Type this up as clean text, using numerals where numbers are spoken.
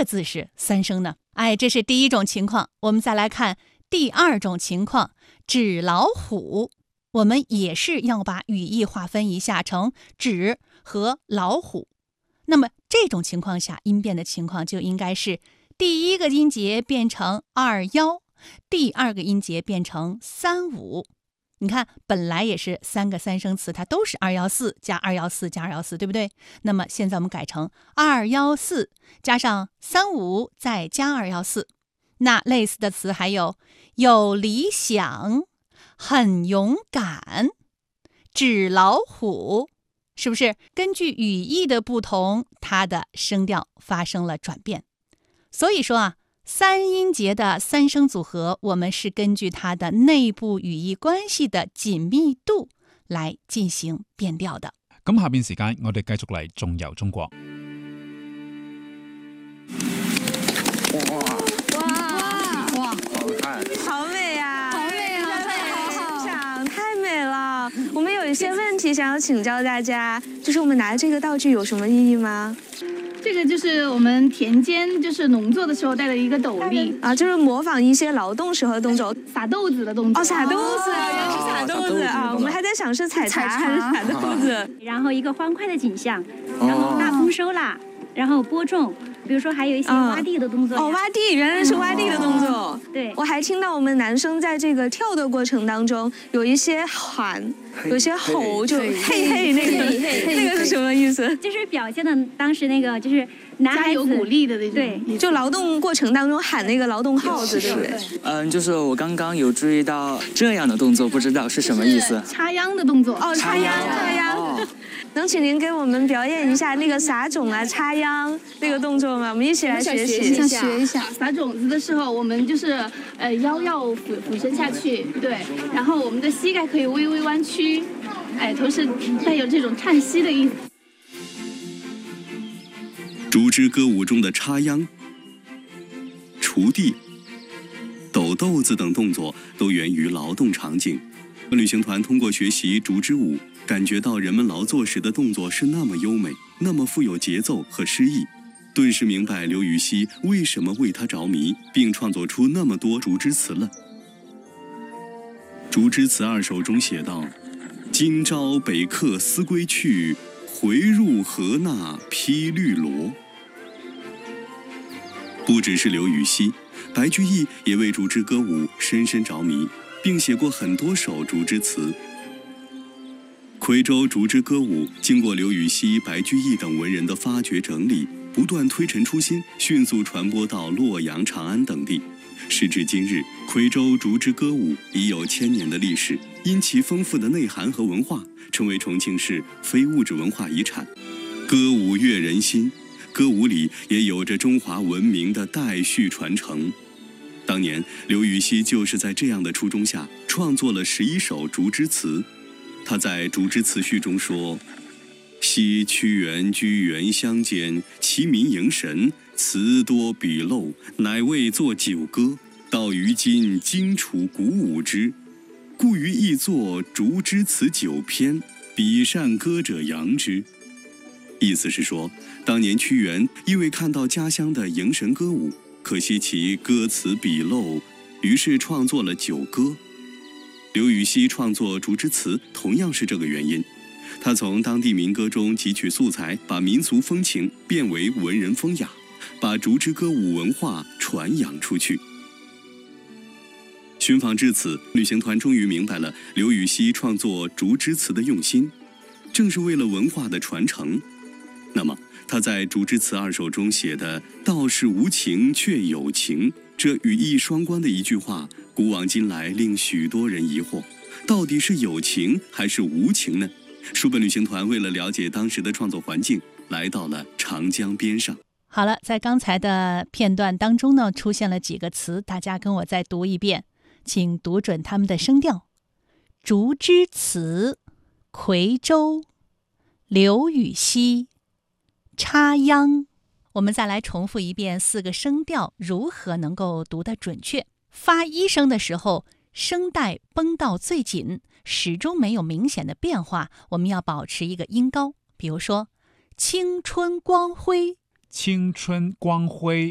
个字是三声呢？这是第一种情况。我们再来看第二种情况，纸老虎。我们也是要把语义划分一下成纸和老虎。那么这种情况下，音变的情况就应该是第一个音节变成21，第二个音节变成35。你看，本来也是三个三声词，它都是214加214加214，对不对？那么现在我们改成214加上35再加214。那类似的词还有理想、很勇敢、纸老虎，是不是根据语义的不同，它的声调发生了转变？所以说三音节的三声組合，我們是根據它的內部語義關係的緊密度來進行變調的。 咁下邊時間我哋繼續嚟縱遊中國。 哇，好看，好美啊！好美啊！欣賞，太美了。我們有一些問題想要請教大家，就是我們拿這個道具有什麼意義嗎？ 這個就是我們田間就是農作的時候戴的一個斗笠啊，就是模仿一些勞動時候的動作， 撒豆子的動作。 撒豆子，原來是撒豆子啊！我們還在想是採茶還是撒豆子。 然後一個歡快的景象，然後大豐收啦，然後播種，比如說還有一些挖地的動作。 挖地，原來是挖地的動作。 對， 我還聽到我們男生在這個跳的過程當中，有一些喊，有些吼，就嘿嘿那個是什麼意思？ 就是表現的當時那個就是男孩子有鼓勵的那種。 對， 就勞動過程當中喊那個勞動號子，對不對？ 就是我剛剛有注意到這樣的動作，不知道是什麼意思。 插秧的動作。 插秧。能請您給我們表演一下那個撒種啊、插秧那個動作嗎？我們一起來學習一下。撒種子的時候，我們就是腰要俯身下去，對，然後我們的膝蓋可以微微彎曲，同時帶有這種嘆息的意思。 竹枝歌舞中的插秧、锄地、抖豆子等動作都源於勞動場景。旅行團通過學習竹枝舞，感覺到人們勞作時的動作是那麼優美，那麼富有節奏和詩意，頓時明白劉禹錫為什麼為他着迷，並創作出那麼多竹枝詞了。竹枝詞2首中寫道：今朝北客思歸去，回入河那披綠蘿。不只是劉禹錫，白居易也為竹枝歌舞深深着迷，並寫過很多首竹枝詞。夔州竹枝歌舞經過劉禹錫、白居易等文人的發掘整理，不斷推陳出新，迅速傳播到洛陽、長安等地。時至今日，夔州竹枝歌舞已有1000年的歷史，因其豐富的內涵和文化，成為重慶市非物質文化遺產。歌舞悅人心，歌舞裡也有着中華文明的代續傳承。當年劉禹錫就是在這樣的初衷下創作了11首竹枝詞。他在竹枝詞序中說：昔屈原居原鄉間，其民迎神，詞多筆陋，乃為作九歌。到於今，精楚鼓舞之，故於意作竹枝詞9篇，比善歌者揚之。意思是說，當年屈原因為看到家鄉的迎神歌舞，可惜其歌詞筆陋，於是創作了9歌。劉禹錫創作竹枝詞同樣是這個原因，他從當地民歌中汲取素材，把民俗風情變為文人風雅，把竹枝歌舞文化傳揚出去。尋訪至此，旅行團終於明白了劉禹錫創作竹枝詞的用心，正是為了文化的傳承。那麼他在竹枝詞2首中寫的“道是無情卻有情”，這語義雙關的一句話，古往今來令許多人疑惑，到底是有情還是無情呢？書本旅行團為了了解當時的創作環境，來到了長江邊上。 好了，在剛才的片段當中呢，出現了幾個詞，大家跟我再讀一遍，請讀準他們的聲調。竹枝詞、夔州、劉禹錫、插秧。我們再來重複一遍4個聲調如何能夠讀得準確。發1聲的時候，聲帶繃到最緊，始終沒有明顯的變化，我們要保持一個音高。比如說青春光輝， 青春光輝。